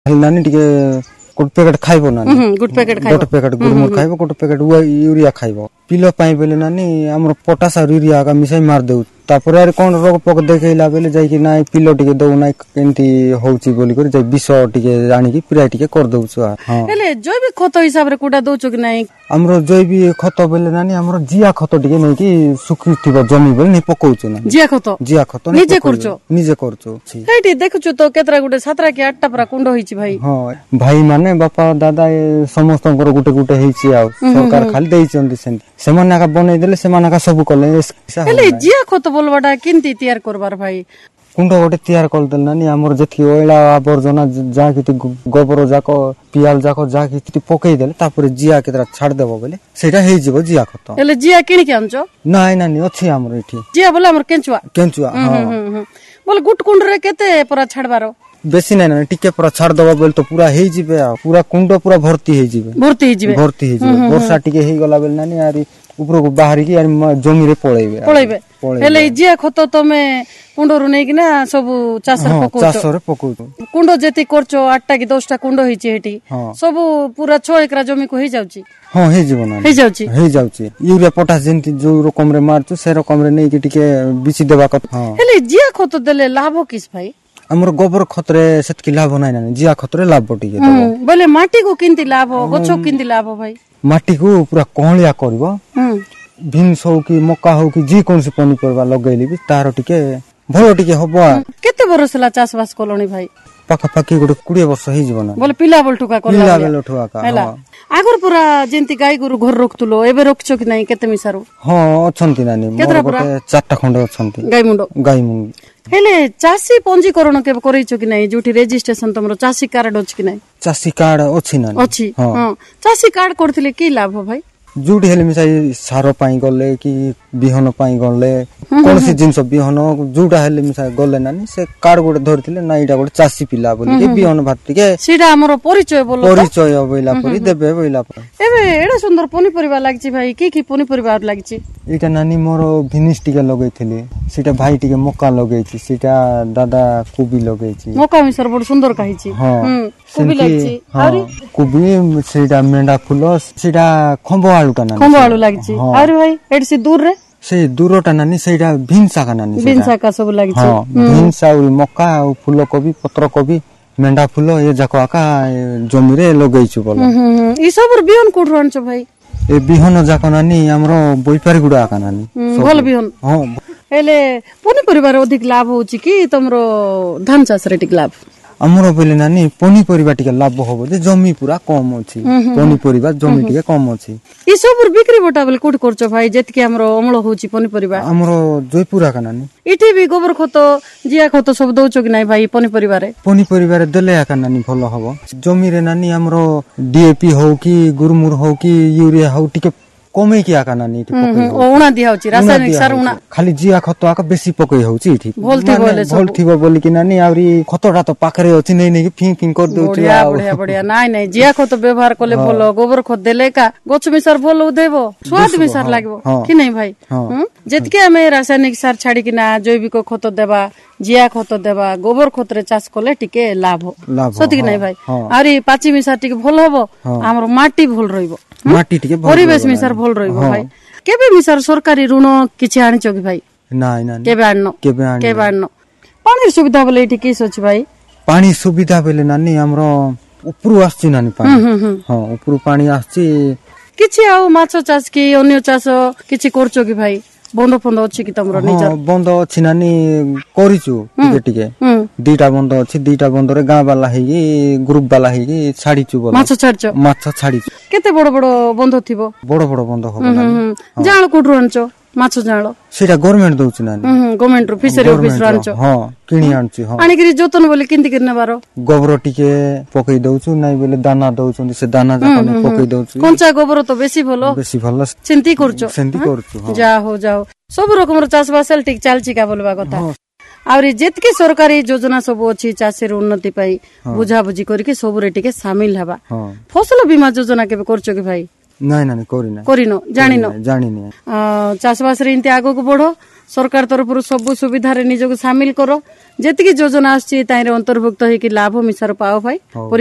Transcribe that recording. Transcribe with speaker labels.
Speaker 1: नानी टिके गोटे पैकेट खाइबो नानी गोटे पैकेट गुड़मुड़ खाइबो गोटे पैकेट यूरिया खाइबो पिलो पाई बेले नानी हमर पोटास और यूरिया का मिसाई मार देउ तापर यार कोन रोग पोक देखैला बेले जाई कि नाइ पिलो टिके दउ नाइ केंती होउची बोली कर जाई विष टिके जानि कि पिराई टिके कर दउछु हां एले
Speaker 2: जैविक खत हिसाब रे कुडा दउछु कि नाइ
Speaker 1: हमरो जैविक खत बेले नानी हमरो जिया खत टिके नै कि सुखी थिबो जमी बेले नै पकौछु ना
Speaker 2: जिया खत निजे
Speaker 1: करछु
Speaker 2: हेटी देखछु तो केतरा गुटे 7 कि 8 परा कुंड होईची भाई
Speaker 1: हां भाई माने बापा दादा समस्त गुटे गुटे हेची आ सरकार खाली देइचंदी सेन का बनै देले का सब कले
Speaker 2: हेले जिया खत बोलबाटा किंती तैयार करबार भाई
Speaker 1: कुंड गोटे तैयार कर देल नानी हमर जथि ओइला आवर्जना जा कि गोबर जाको पियाल जाको जा कि पकई देले तापर जिया केतरा छाड़ देबो बेले सेटा हेइ जिवो जिया खत
Speaker 2: हेले जिया किनि के आनचो
Speaker 1: नाइ नानी अछि हमर एठी
Speaker 2: जिया बोले हमर केंचुआ
Speaker 1: हां
Speaker 2: बोले गुट कुंड रे केते परा छाड़बारो
Speaker 1: बेसी नै ना टिके पूरा छाड़ दबा बेल तो पूरा हेइ जिबे आ पूरा कुंड पूरा भर्ती हेइ जिबे वर्षा टिके हेइ गला बेल नानी यारी ऊपर को बाहरी की यार जमी रे पळैबे
Speaker 2: हेले जिया खत तमे कुंडरु नै कि ना सब चास
Speaker 1: रे पकौ
Speaker 2: कुंड जेति करचो 8टा कि 10टा कुंड होईची हेटी सब पूरा 6 एकरा जमी को हेइ जाउची
Speaker 1: हां हेइ जीवन ना हेइ जाउची यूरिया पोटास जेंति जो रकम रे मारचो से रकम रे नै कि टिके बिछि देबा कत
Speaker 2: हेले जिया खत देले लाभ किस भाई
Speaker 1: हमर गोबर खतरे सेतकी लाभ नै ना जिया खतरे लाभ टिके
Speaker 2: देबो बोले माटी को किंती लाभ गछो किंती लाभ भाई
Speaker 1: माटी को पूरा कोहलिया करबो बीन्स हो कि मक्का हो कि जी कोन से पनी परबा लगैली भी तार टिके भलो टिके हबो
Speaker 2: केते बरसला चाष बास कोलोनी भाई
Speaker 1: पाका पाकी गुटे 20 वर्ष हेइ जीवन
Speaker 2: बोले पिला बोल ठुका करला
Speaker 1: पिला बोल ठुका
Speaker 2: हैला आगर पूरा जेंति गाय गुरु घर रोकतुलो एबे रोकछो कि नै केते मिसारो
Speaker 1: हां अछंती नानी मोर गोटे 4टा खंड अछंती गाय मुंड
Speaker 2: हेले चासी पंजीकरण के करैछो कि नै जोठी रजिस्ट्रेशन तमरो चासी कार्ड अछि कि नै
Speaker 1: चासी कार्ड अछि नानी
Speaker 2: अछि हां चासी कार्ड करथिले की लाभ हो भाई
Speaker 1: जुडी हेले मिसाई सारो पाई गले कि बिहन पाई गले कोनसी जिंस बिहन जुडा हेले मिसाई गले नानी से कार्ड गोटे धरथिले ना इटा गोटे चासी पिला बोली के बिहन भात के
Speaker 2: सीधा हमरो परिचय बोलो
Speaker 1: परिचय बोइला परि देबे बोइला पर
Speaker 2: एबे एडा सुंदर पनी परिवार लागछि भाई की पनी परिवार लागछि
Speaker 1: इटा नानी मोरो भिनिस टिके लगैथिले सीटा भाई टिके मक्का लगैछि सीटा दादा कोबी लगैछि
Speaker 2: मक्का मिसर बड सुंदर कहिछि कोबी लागछि आरी
Speaker 1: कोबी सीटा मेंडा फुल सीटा खंबो
Speaker 2: खंबो लागछि आरे भाई एड से दूर रे
Speaker 1: से दूरटा नानी सेटा भिनसा का नानी
Speaker 2: भिनसा का सब लागछि
Speaker 1: हां भिनसा और मक्का और फूल कोबी पत्र कोबी मेंढा फूल ये जाको आका जमी रे लगैछु बोल
Speaker 2: ई सब बिहन कोठु आनछो भाई
Speaker 1: ए बिहन जाको नानी हमरो बोईपारी गुडा आका नानी
Speaker 2: भल बिहन हां एले पनी परिवार अधिक लाभ होछि कि तमरो धान चाष रे टिक लाभ
Speaker 1: हमरो बेले नानी पनी परिवार टिके लाभ होबो जे जमी पूरा कम अछि पनी परिवार जमी टिके कम अछि
Speaker 2: ई सब बिक्री बटा बेले कोठ करछो भाई जेतके हमरो अमल होछि पनी परिवार
Speaker 1: हमरो जयपुर का नानी
Speaker 2: इठी भी गोबर खत जिया खत सब दउछो कि नै भाई पनी परिवार
Speaker 1: देले आका नानी भलो हबो जमी रे नानी हमरो डीएपी हो कि गुरमुर हो कि यूरिया हो टिके कमे कि आका नानी
Speaker 2: पकई ओणा दिया होछि रासायनिक सार ओणा
Speaker 1: खाली जिया खत आका बेसी पकई होछि इठी
Speaker 2: भलथि बोले सब
Speaker 1: भलथिबो बोली कि नानी आउरी खतडा तो पाखरे होछि नै कि फिंग कर दउछि
Speaker 2: बढ़िया नाइ जिया खत व्यवहार करले भलो गोबर खत देले का गछ मिसार भलो उदेबो स्वाद मिसार लागबो कि नै भाई जेतके हमें रासायनिक सार छाडी कि ना जैविक खत देबा जिया खत देबा गोबर खत रे चाष करले टिके लाभ सती कि नै भाई आरी पाची मिसार टिके भलो हबो हमर माटी भल रहिबो
Speaker 1: माटी टिके
Speaker 2: परिवेश मिसार भल रहिबो भाई केबे मिसार सरकारी ऋण किछि आनिचो कि भाई
Speaker 1: नाइ नाइ
Speaker 2: केबे आनो पानी सुविधा बोले इठी किस अछि भाई
Speaker 1: पानी सुविधा बेले नानी हमरो उपरु आछि नानी पानी हां उपरु पानी आछि
Speaker 2: किछि आउ माछो चाष कि अन्य चाष किछि करचो कि भाई बंद फंद अछि कि तमरो निजर
Speaker 1: बंद अछि नानी करिचु टिके दीटा बंद अछि दीटा बंद रे गां वाला हेगी ग्रुप वाला हेगी छाडीचु बोल
Speaker 2: माछ छाडीचु केते बड़ बड़ बंद थिबो
Speaker 1: बड़ बंद हो नानी
Speaker 2: जाळ कोठु आनचो माछ जाळ
Speaker 1: सेटा गवर्नमेंट दउछि नानी
Speaker 2: गवर्नमेंट रो फिशरी ऑफिस रो आनचो
Speaker 1: हां किनी आनछि हां
Speaker 2: आनी करी जोतन बोले किंती करने बारो
Speaker 1: गोबर टिके पकई दउछु नै बोले दाना दउछु से दाना जाकने पकई दउछु
Speaker 2: कोनचा गोबर तो बेसी भलो चिंती करचो जाओ सब रकम चाष बासल ठीक चालची का बोलबा कथा आउरी जेतके सरकारी योजना सब अछि चाषीर उन्नति पाई बुझा बुझी करके सब रे टिके शामिल हबा फसल बीमा योजना के करचो कि भाई
Speaker 1: नाइ नाइ करिनो
Speaker 2: जानिनो चाष बास रे इंते आगो को बढ़ो सरकार तरफ सब सुविधा निजक सामिल कर जेतिकी योजना आसी अंतर्भुक्त होकर लाभ मिसार पाओ भाई।